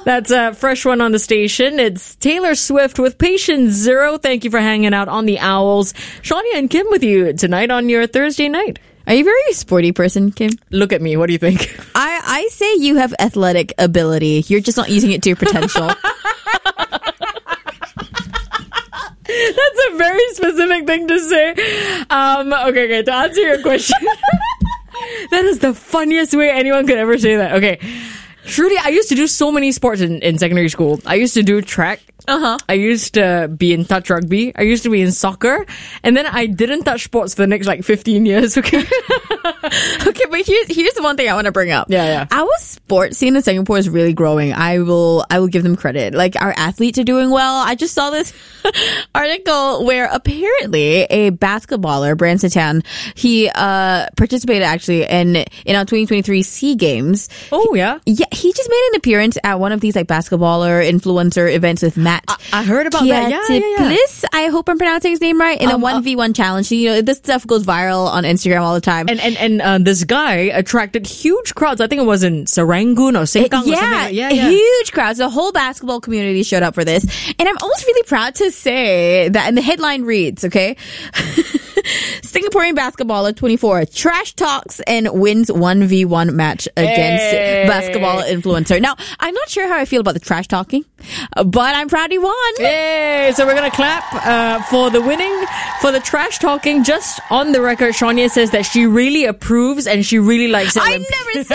That's a fresh one on the station. It's Taylor Swift with Patient Zero. Thank you for hanging out on the Owls. Shania and Kim with you tonight on your Thursday night. Are you a very sporty person, Kim? Look at me. What do you think? I say you have athletic ability. You're just not using it to your potential. That's a very specific thing to say. Okay. To answer your question, that is the funniest way anyone could ever say that. Okay. Truly, I used to do so many sports in secondary school. I used to do track. I used to be in touch rugby. I used to be in soccer. And then I didn't touch sports for the next 15 years. Okay. Okay, but here's the one thing I want to bring up. Yeah. Our sports scene in Singapore is really growing. I will give them credit. Our athletes are doing well. I just saw this article where apparently a basketballer, Branson Tan, he participated actually in our 2023 SEA Games. Oh, yeah? Yeah, he just made an appearance at one of these basketballer influencer events with Matt. I heard about that. Yeah. I hope I'm pronouncing his name right. In a 1v1 challenge. This stuff goes viral on Instagram all the time. And this guy attracted huge crowds. I think it was in Serangoon or Sengkang or something. Yeah, huge crowds. The whole basketball community showed up for this. And I'm almost really proud to say that, and the headline reads, okay, Singaporean basketballer 24 trash talks and wins 1v1 match against basketball influencer. Now, I'm not sure how I feel about the trash talking, but I'm proud he won. Yay! So we're going to clap for the winning, for the trash talking. Just on the record, Shania says that she really approves and she really likes it. I never said